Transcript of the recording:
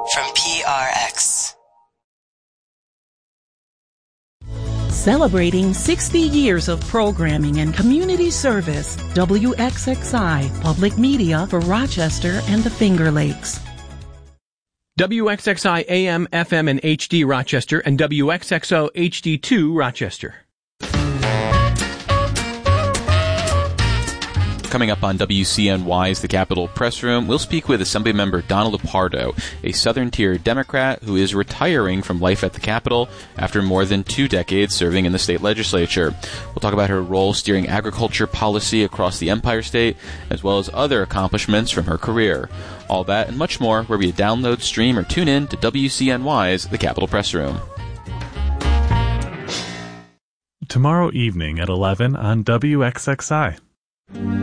from PRX. Celebrating 60 years of programming and community service, WXXI Public Media for Rochester and the Finger Lakes. WXXI AM, FM, and HD Rochester, and WXXO HD2 Rochester. Coming up on WCNY's The Capitol Press Room, we'll speak with Assemblymember Donald Pardo, a Southern Tier Democrat who is retiring from life at the Capitol after more than 2 decades serving in the state legislature. We'll talk about her role steering agriculture policy across the Empire State, as well as other accomplishments from her career. All that and much more where you download, stream, or tune in to WCNY's The Capitol Press Room. Tomorrow evening at 11 on WXXI.